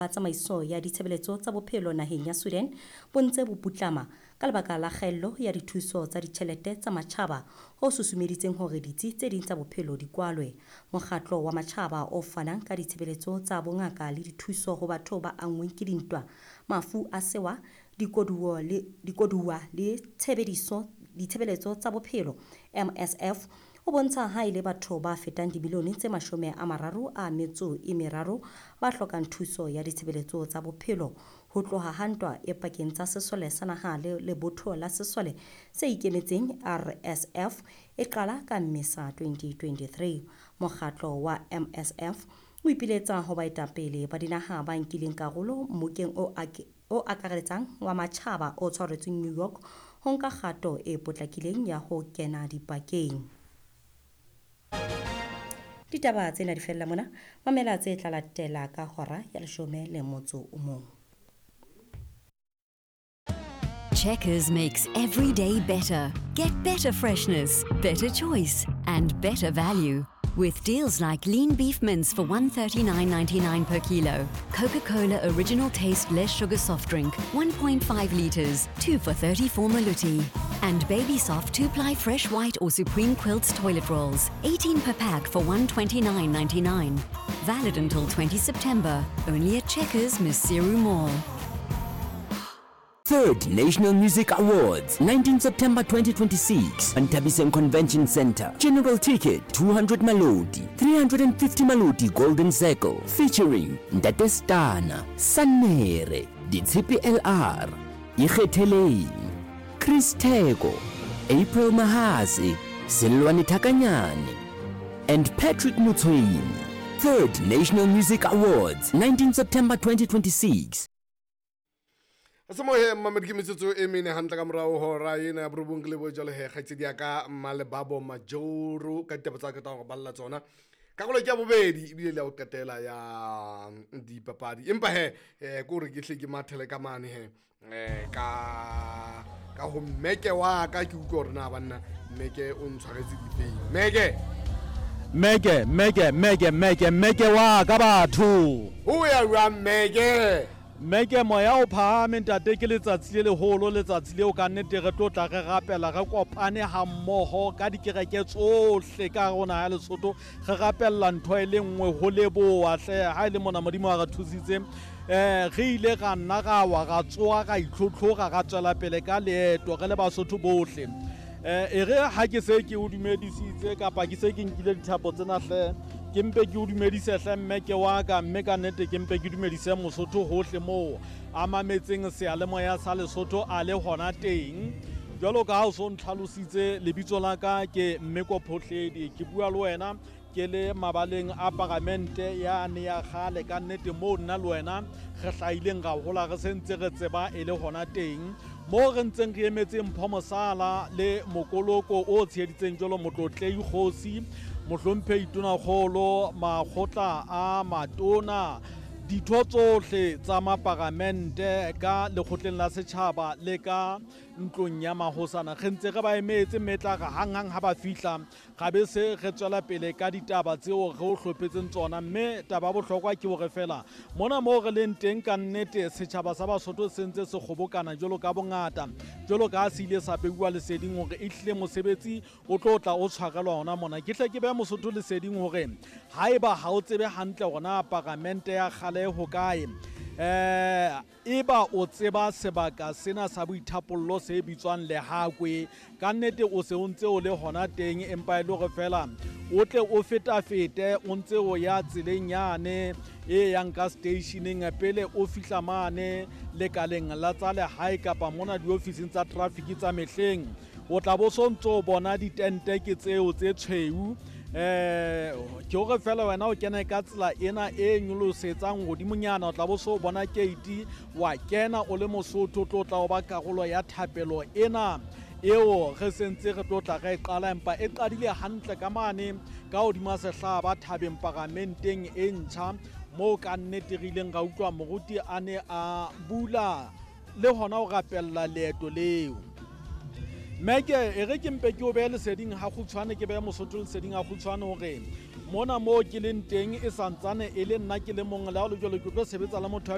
tsamaiso ya ditshebeletso tsa bophelo naheng ya Sweden bo ntse bo putlama ka lebaka la kgaello ya dithuso tsa ditjhelete tsa matjhaba ho susumeditseng hore ditsi tse ding tsa bophelo di kwalwe. Mokgatlo wa matjhaba o fanang ka ditshebeletso tsa bongaka le dithuso ho batho ba angweng ke dintwa, mafu a sewa, dikoduwa le ditshebeletso tsa bophelo MSF o bontsha ha ile batho ba fetang dibilione tse 33 ba hlokang thuso ya ditshebeletso tsa bophelo ho tloha hantwa e pakeng tsa sesole sa naha le botho la sesole se ikemetseng RSF e qala ka Mmesa 2023. Mokgatlo wa MSF o ipiletsa ho baetapele ba dinaha ba nkileng karolo mmokeng o akaretsang wa matjhaba o tshwaretsweng New York ho nka kgato e potlakileng ya ho kena dipakeng. Ditaba tsena di fella mona, mamela tse tla latela ka hora ya 11. Checkers makes every day better. Get better freshness, better choice, and better value. With deals like lean beef mince for $139.99 per kilo, Coca-Cola Original Taste Less Sugar Soft Drink, 1.5 litres, 2 for 34 Maluti. And Baby Soft 2-ply Fresh White or Supreme Quilts Toilet Rolls, 18 per pack for $129.99. Valid until 20 September, only at Checkers Misiru Mall. 3rd National Music Awards, 19 September 2026, Antabisen Convention Center. General ticket, 200 Maloti, 350 Maloti Golden Circle, featuring Ndate Stana, Sanere, Ditshipi LR, Ikhetheleng, Chris Tego, April Mahasi, Silwani Takanyani, and Patrick Mutsweni. 3rd National Music Awards, 19 September 2026. Asamohe mamadiki mitsotso e mene hantle ka morao hora ena ya borobong le bo jalo he kgaitsedi ya ka Malebabo Majoro ka ditaba tsa ka tsa go balla tsona ka go le ke bobedi ibile le o katela ya dipapadi empa he go re ke hle ke mathele ka mane he ka go mmeke wa ka ke utlwa gore na banna mmeke o ntshwaretse dipeng meke wa ka batho o ya wa mmeke Meke moya o phahame ntate ke letsatsi le leholo letsatsi leo ka nnete re tlotla re rapela re kopane ha mmoho ka dikereke tsohle ka rona ya Lesotho re rapella ntho e le nngwe ho leboa hle ha ile mona modimo wa re thusitse re ile ga nna ga wa ga tsoa ga itlhotlhoga ga tswela pele ka leeto re le Basotho bohle e re ha ke se ke o dumedisitse kapa ke se ke nkile dithapo tsena hle ke mpe ke o dumedise hle mmeke wa ka mme ka nnete ke mpe ke dumedise Mosotho hohle moo a mametseng seyalemoya sa Lesotho a le hona teng jwalo ka ha o so ntlhalositse lebitso la ka ke Mmeko Phohledi ke bua le wena ke le mabaleng a parlamente ya ne ya gale ka nnete moo nna le wena re hlaileng ga hola re sentse re tseba e le hona teng mo re ntseng re emetse Mpho Mosala le mokoloko o tsheditseng jolo Motlotlei Kgosi Mohlomphehi Tonakgolo makgotla a matona ditho tsohle tsa maparamente ka lekgotleng la setjhaba le ka ntlong ya mahosana re ntse re ba emetse metla ga hanghang ha ba fihla ga be se re tswela pele ka ditaba tseo re o hlophetseng tsona mme taba bohlokwa ke hore fela mona mo re leng teng ka nnete setjhaba sa Basotho sentse se kgobokana jolo ka bongata jolo ka se ile sa bewa leseding hore e hle mosebetsi o tlotla o tshwarelwa hona mona ke hle ke be Mosotho leseding hore haeba ha o tsebe hantle hona parlamente ya khale ho kae eba o tseba sebaka sena sa boithapollo se bitswang Lehakwe ka nnete o se o ntse o le hona teng empa e le gore fela o tle o fete o ntse o ya tseleng yane e yang ka stationeng pele o fihla mane lekaleng la tsa lehae kapa mona diofising tsa traffic tsa mehleng o tla bo so ntse o bona ditente ke tseo tse tshweu ke hore fela wena o kena ka tsela ena e nyolosetsang godimonyana o tla bo so bona gate wa kena o le Mosotho tlotla o ba karolo ya thapelo ena eo re sentse re tlotla re qala empa e qadile hantle ka mane ka hodima sehlaba thabeng parlamenteng e ntjha mo ka nnete rileng ga utlwa moruti a ne a bula le hona o rapella leeto leo Meke e re ke mpe ke o be leseding ha khutshwane ke be Mosotho leseding ha khutshwane hore mona mo ke leng teng e santsane e le nna ke le mong la o le jolo ke tlo sebetsa la motho